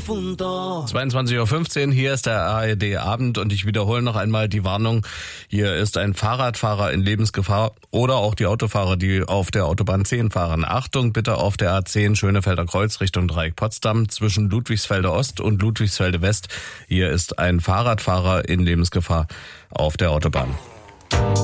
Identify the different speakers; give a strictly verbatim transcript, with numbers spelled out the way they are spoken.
Speaker 1: zweiundzwanzig Uhr fünfzehn, hier ist der A R D Abend und ich wiederhole noch einmal die Warnung. Hier ist ein Fahrradfahrer in Lebensgefahr oder auch die Autofahrer, die auf der Autobahn zehn fahren. Achtung bitte auf der A zehn Schönefelder Kreuz Richtung Dreieck Potsdam zwischen Ludwigsfelde Ost und Ludwigsfelde West. Hier ist ein Fahrradfahrer in Lebensgefahr auf der Autobahn.